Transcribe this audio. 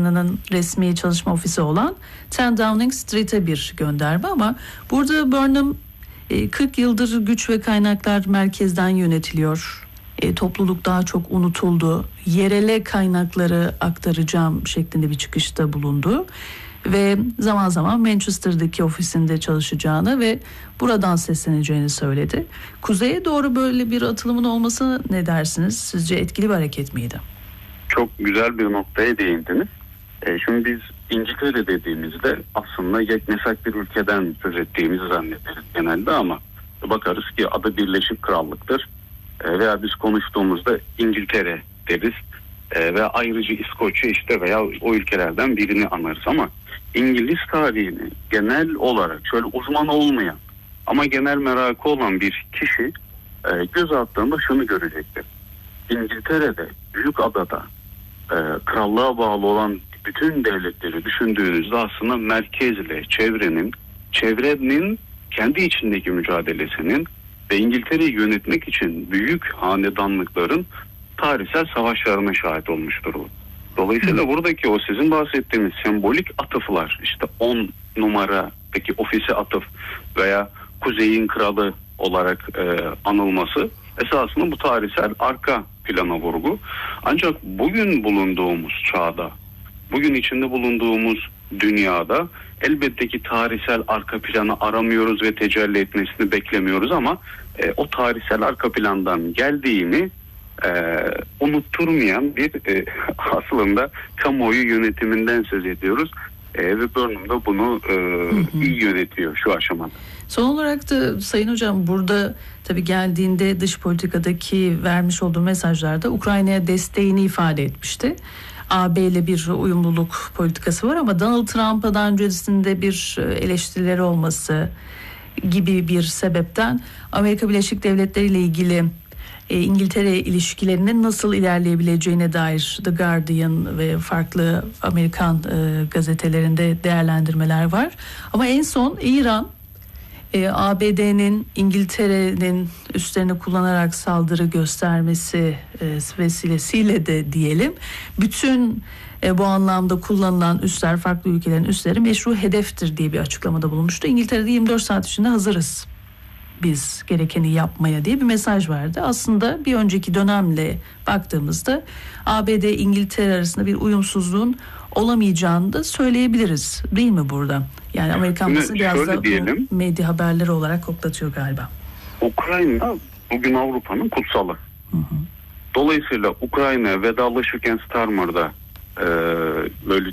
Başkanı'nın resmi çalışma ofisi olan 10 Downing Street'e bir gönderme, ama burada Burnham 40 yıldır güç ve kaynaklar merkezden yönetiliyor. Topluluk daha çok unutuldu. Yerele kaynakları aktaracağım şeklinde bir çıkışta bulundu. Ve zaman zaman Manchester'daki ofisinde çalışacağını ve buradan sesleneceğini söyledi. Kuzeye doğru böyle bir atılımın olmasına ne dersiniz? Sizce etkili bir hareket miydi? Çok güzel bir noktaya değindiniz. Şimdi biz İngiltere dediğimizde aslında yeknesak bir ülkeden söz ettiğimizi zannederiz genelde, ama bakarız ki adı Birleşik Krallık'tır. Veya biz konuştuğumuzda İngiltere deriz. Ve ayrıca İskoçya işte veya o ülkelerden birini anarız, ama İngiliz tarihini genel olarak şöyle uzman olmayan ama genel merakı olan bir kişi göz attığında şunu görecektir. İngiltere'de, Büyükada'da krallığa bağlı olan bütün devletleri düşündüğünüzde aslında merkezle çevrenin kendi içindeki mücadelesinin ve İngiltere'yi yönetmek için büyük hanedanlıkların tarihsel savaşlarına şahit olmuştur. Dolayısıyla buradaki o sizin bahsettiğiniz sembolik atıflar, işte 10 numaradaki ofise atıf veya Kuzey'in kralı olarak anılması esasında bu tarihsel arka plana vurgu. Ancak bugün bulunduğumuz çağda, bugün içinde bulunduğumuz dünyada elbette ki tarihsel arka planı aramıyoruz ve tecelli etmesini beklemiyoruz, ama o tarihsel arka plandan geldiğini unutturmayan bir aslında kamuoyu yönetiminden söz ediyoruz. Ve Burnham da bunu iyi yönetiyor şu aşamada. Son olarak da Sayın Hocam, burada tabii geldiğinde dış politikadaki vermiş olduğu mesajlarda Ukrayna'ya desteğini ifade etmişti. AB ile bir uyumluluk politikası var, ama Donald Trump'a daha öncesinde bir eleştirileri olması gibi bir sebepten Amerika Birleşik Devletleri ile ilgili İngiltere ilişkilerinin nasıl ilerleyebileceğine dair The Guardian ve farklı Amerikan gazetelerinde değerlendirmeler var. Ama en son İran, ABD'nin İngiltere'nin üslerini kullanarak saldırı göstermesi vesilesiyle de diyelim, bütün bu anlamda kullanılan üsler, farklı ülkelerin üsleri meşru hedeftir diye bir açıklamada bulunmuştu. İngiltere'de 24 saat içinde hazırız biz gerekeni yapmaya diye bir mesaj verdi. Aslında bir önceki dönemle baktığımızda ABD-İngiltere arasında bir uyumsuzluğun olamayacağını da söyleyebiliriz, değil mi burada? Yani Amerikan basını biraz da medya haberleri olarak koklatıyor galiba. Ukrayna bugün Avrupa'nın kutsalı. Dolayısıyla Ukrayna'ya vedalaşırken Starmer'da böyle